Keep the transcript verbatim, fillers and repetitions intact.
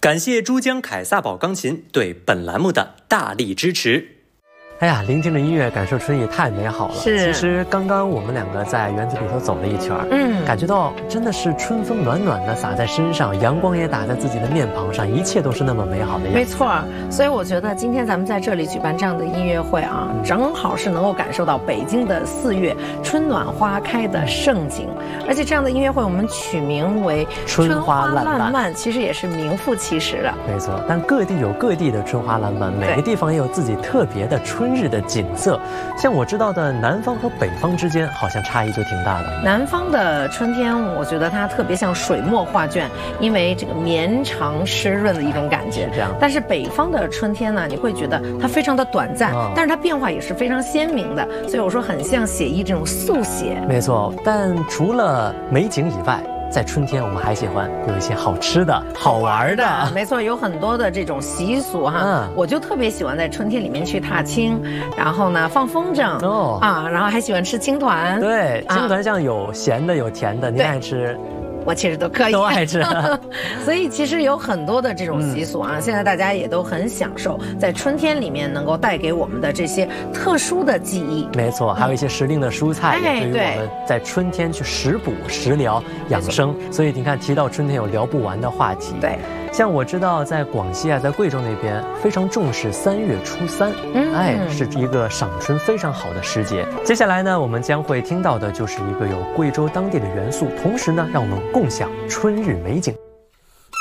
感谢珠江凯撒宝钢琴对本栏目的大力支持。 哎呀，聆听着音乐，感受春意太美好了。 是， 其实刚刚我们两个在园子里头走了一圈，嗯，感觉到真的是春风暖暖的洒在身上，阳光也打在自己的面庞上，一切都是那么美好的样子。 没错，所以我觉得今天咱们在这里举办这样的音乐会啊，嗯、正好是能够感受到北京的四月春暖花开的盛景。而且这样的音乐会我们取名为春花烂漫， 漫其实也是名副其实的。 没错，但各地有各地的春花烂漫，每个地方也有自己特别的春日的景色。像我知道的南方和北方之间好像差异就挺大的。 南方的春天我觉得它特别像水墨画卷，因为这个绵长湿润的一种感觉。 是这样。 但是北方的春天呢，你会觉得它非常的短暂，哦、但是它变化也是非常鲜明的，所以我说很像写意这种速写。 没错，但除了美景以外，在春天我们还喜欢有一些好吃的好玩的。 没错，有很多的这种习俗哈，嗯、我就特别喜欢在春天里面去踏青，然后呢放风筝哦啊，然后还喜欢吃青团。 对，青团像有咸的有甜的，您爱吃？ 我其实都可以， 都爱吃。 所以其实有很多的这种习俗啊，嗯、现在大家也都很享受在春天里面能够带给我们的这些特殊的记忆。 没错，还有一些时令的蔬菜， 哎、 也对于我们在春天去食补、食疗、养生。所以你看，提到春天有聊不完的话题。 对。 像我知道，在广西啊，在贵州那边非常重视三月初三，嗯，哎，是一个赏春非常好的时节。接下来呢，我们将会听到的就是一个有贵州当地的元素，同时呢，让我们共享春日美景。